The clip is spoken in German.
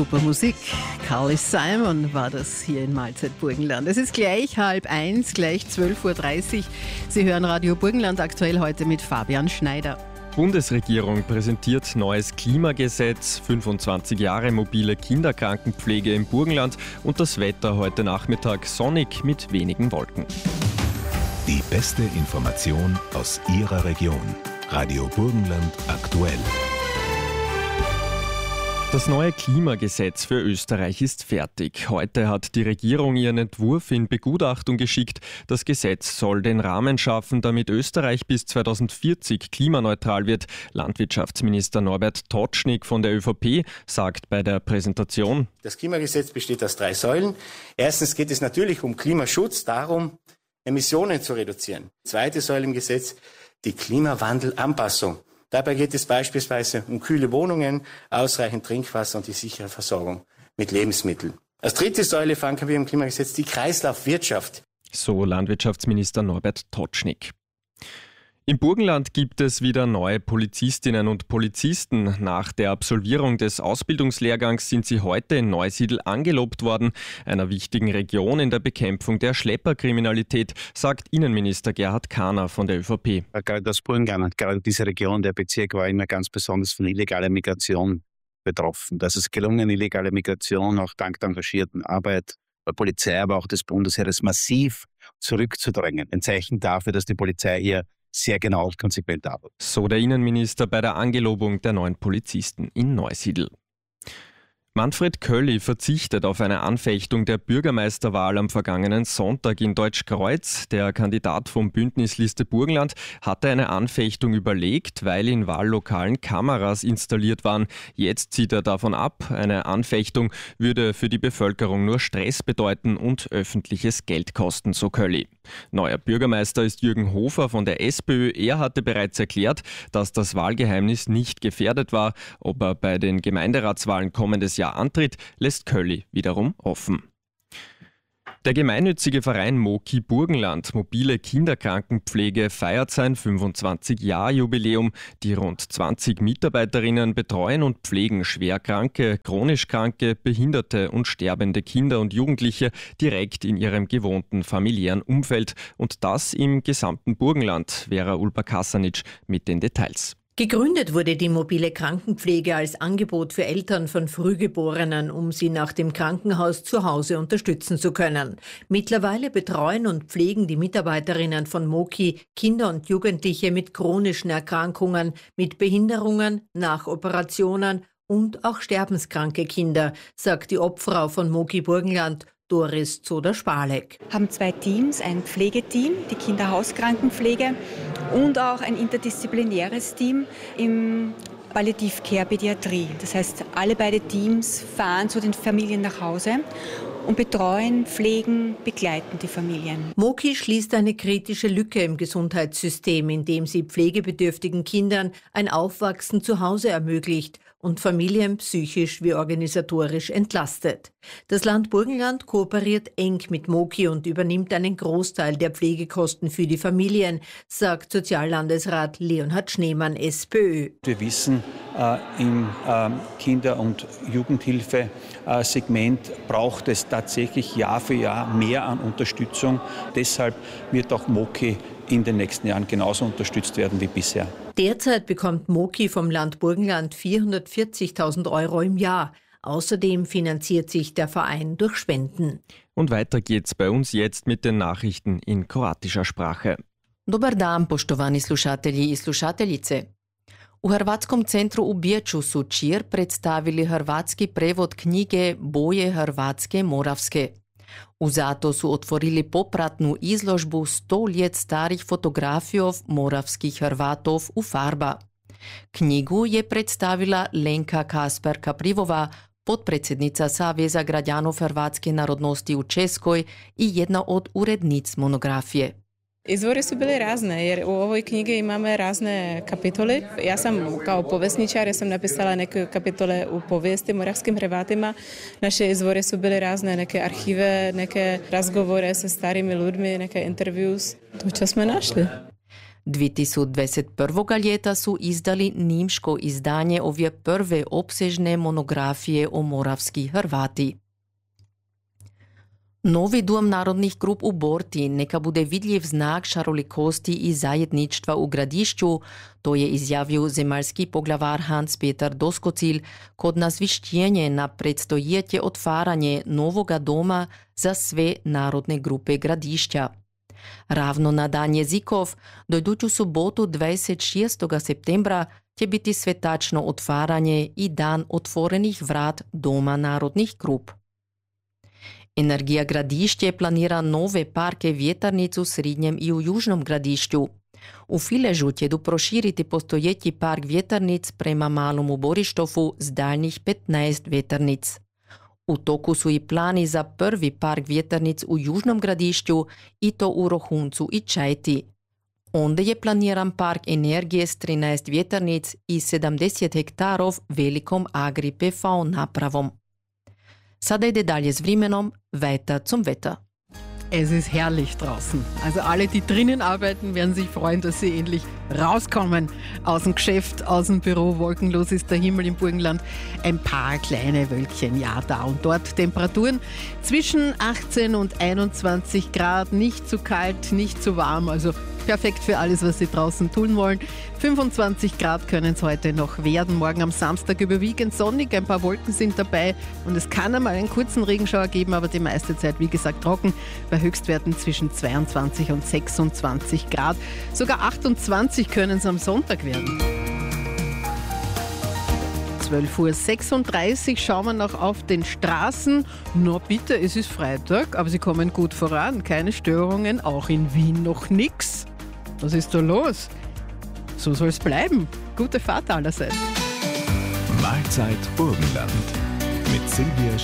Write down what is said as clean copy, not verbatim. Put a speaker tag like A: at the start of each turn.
A: Super Musik. Carly Simon war das hier in Mahlzeit Burgenland. Es ist gleich 12:30, gleich 12:30 Uhr. Sie hören Radio Burgenland aktuell heute mit Fabian Schneider.
B: Bundesregierung präsentiert neues Klimagesetz, 25 Jahre mobile Kinderkrankenpflege im Burgenland und das Wetter heute Nachmittag sonnig mit wenigen Wolken.
C: Die beste Information aus Ihrer Region. Radio Burgenland aktuell.
B: Das neue Klimagesetz für Österreich ist fertig. Heute hat die Regierung ihren Entwurf in Begutachtung geschickt. Das Gesetz soll den Rahmen schaffen, damit Österreich bis 2040 klimaneutral wird. Landwirtschaftsminister Norbert Totschnig von der ÖVP sagt bei der Präsentation:
D: Das Klimagesetz besteht aus 3 Säulen. Erstens geht es natürlich um Klimaschutz, darum, Emissionen zu reduzieren. Zweite Säule im Gesetz, die Klimawandelanpassung. Dabei geht es beispielsweise um kühle Wohnungen, ausreichend Trinkwasser und die sichere Versorgung mit Lebensmitteln. Als dritte Säule verankern wir im Klimagesetz die Kreislaufwirtschaft.
B: So Landwirtschaftsminister Norbert Totschnig. Im Burgenland gibt es wieder neue Polizistinnen und Polizisten. Nach der Absolvierung des Ausbildungslehrgangs sind sie heute in Neusiedl angelobt worden, einer wichtigen Region in der Bekämpfung der Schlepperkriminalität, sagt Innenminister Gerhard Kahner von der ÖVP.
E: Gerade das Burgenland, gerade diese Region, der Bezirk war immer ganz besonders von illegaler Migration betroffen. Das ist gelungen, illegale Migration auch dank der engagierten Arbeit der Polizei, aber auch des Bundesheeres massiv zurückzudrängen. Ein Zeichen dafür, dass die Polizei hier sehr genau und konsequent arbeitet.
B: So der Innenminister bei der Angelobung der neuen Polizisten in Neusiedl. Manfred Kölli verzichtet auf eine Anfechtung der Bürgermeisterwahl am vergangenen Sonntag in Deutschkreuz. Der Kandidat vom Bündnisliste Burgenland hatte eine Anfechtung überlegt, weil in Wahllokalen Kameras installiert waren. Jetzt zieht er davon ab. Eine Anfechtung würde für die Bevölkerung nur Stress bedeuten und öffentliches Geld kosten, so Kölli. Neuer Bürgermeister ist Jürgen Hofer von der SPÖ. Er hatte bereits erklärt, dass das Wahlgeheimnis nicht gefährdet war. Ob er bei den Gemeinderatswahlen kommendes Jahr antritt, lässt Kölli wiederum offen. Der gemeinnützige Verein Moki Burgenland Mobile Kinderkrankenpflege feiert sein 25-Jahr-Jubiläum. Die rund 20 Mitarbeiterinnen betreuen und pflegen schwerkranke, chronisch kranke, behinderte und sterbende Kinder und Jugendliche direkt in ihrem gewohnten familiären Umfeld. Und das im gesamten Burgenland. Vera Ulber-Kasanic mit den Details.
F: Gegründet wurde die mobile Krankenpflege als Angebot für Eltern von Frühgeborenen, um sie nach dem Krankenhaus zu Hause unterstützen zu können. Mittlerweile betreuen und pflegen die Mitarbeiterinnen von Moki Kinder und Jugendliche mit chronischen Erkrankungen, mit Behinderungen, nach Operationen und auch sterbenskranke Kinder, sagt die Obfrau von Moki Burgenland, Doris Zoder-Spalek.
G: Wir haben 2 Teams, ein Pflegeteam, die Kinderhauskrankenpflege und auch ein interdisziplinäres Team im Palliativ-Care-Pädiatrie. Das heißt, alle beide Teams fahren zu den Familien nach Hause und betreuen, pflegen, begleiten die Familien.
F: Moki schließt eine kritische Lücke im Gesundheitssystem, indem sie pflegebedürftigen Kindern ein Aufwachsen zu Hause ermöglicht und Familien psychisch wie organisatorisch entlastet. Das Land Burgenland kooperiert eng mit Moki und übernimmt einen Großteil der Pflegekosten für die Familien, sagt Soziallandesrat Leonhard Schneemann, SPÖ.
H: Wir wissen, im Kinder- und Jugendhilfe-Segment braucht es tatsächlich Jahr für Jahr mehr an Unterstützung. Deshalb wird auch Moki in den nächsten Jahren genauso unterstützt werden wie bisher.
F: Derzeit bekommt Moki vom Land Burgenland 440.000 € im Jahr. Außerdem finanziert sich der Verein durch Spenden.
B: Und weiter geht's bei uns jetzt mit den Nachrichten in kroatischer Sprache.
I: Dobar dan, poštovani slušatelji I slušateljice. U Hrvatskom centru u Bječu su ČIR predstavili hrvatski prevod knjige Boje Hrvatske Moravske. U Zato su otvorili popratnu izložbu 100 let starih fotografijov moravskih Hrvatov u farba. Knjigu je predstavila Lenka Kasper-Kaprivova, potpredsjednica Saveza građanov hrvatske narodnosti u Českoj I jedna od urednic monografije.
J: Izvori su bili razne jer u ovoj knjigi imamo razne kapitole. Ja sam kao povjesničar, ja sam napisala neke kapitole u povijesti moravskim Hrvatima. Naše izvori su bili razne, neke arhive, neke razgovore sa starimi ljudmi, neke intervjus. To što smo našli.
I: 2021. ljeta su izdali nimško izdanje ove prve opsežne monografije o moravski Hrvati. Novi dom narodnih grup u Borti neka bude vidljiv znak šarolikosti i zajedništva u Gradišću, to je izjavio zemaljski poglavar Hans-Peter Doskocil kod nazvištjenje na predstojeće otvaranje novoga doma za sve narodne grupe Gradišća. Ravno na dan jezikov, dojduću subotu 26. septembra, će biti svetačno otvaranje i dan otvorenih vrat Doma narodnih grup. Energija Gradišće planira nove parke vjetarnic u Srednjem i u Južnom Gradišću. U Filežu će proširiti postojeći park vjetarnic prema Malomu Borištofu s daljnjih 15 vjetarnic. U toku su i plani za prvi park vjetarnic u Južnom Gradišću i to u Rohuncu i Čajti. Onda je planiran park energije s 13 vjetarnic i 70 hektarov velikom Agri-PV napravom. Sada ide dalje s vremenom, weiter zum Wetter.
A: Es ist herrlich draußen. Also alle, die drinnen arbeiten, werden sich freuen, dass sie endlich rauskommen aus dem Geschäft, aus dem Büro. Wolkenlos ist der Himmel im Burgenland. Ein paar kleine Wölkchen, ja, da und dort. Temperaturen zwischen 18 und 21 Grad. Nicht zu kalt, nicht zu warm. Also perfekt für alles, was Sie draußen tun wollen. 25 Grad können es heute noch werden. Morgen am Samstag überwiegend sonnig. Ein paar Wolken sind dabei. Und es kann einmal einen kurzen Regenschauer geben, aber die meiste Zeit, wie gesagt, trocken. Bei Höchstwerten zwischen 22 und 26 Grad. Sogar 28 können es am Sonntag werden. 12:36 Uhr schauen wir noch auf den Straßen. Na bitte, es ist Freitag, aber Sie kommen gut voran. Keine Störungen, auch in Wien noch nichts. Was ist da los? So soll es bleiben. Gute Fahrt allerseits.
C: Mahlzeit Burgenland mit Silvia